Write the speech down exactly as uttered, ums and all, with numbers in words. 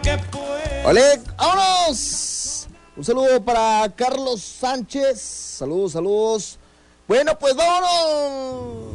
Vale, vámonos. Un saludo para Carlos Sánchez. Saludos, saludos. Bueno, pues vámonos.